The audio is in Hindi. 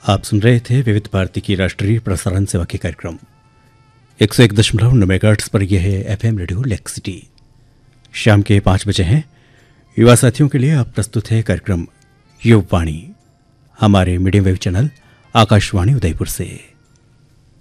आप सुन रहे थे विविध भारती की राष्ट्रीय प्रसारण सेवा के कार्यक्रम 101.9 मेगाहर्ट्ज पर। यह है एफएम रेडियो लेक सिटी। शाम के 5 बजे हैं। युवा साथियों के लिए अब प्रस्तुत है कार्यक्रम युववाणी, हमारे medium wave channel Akashvani Udaipur से।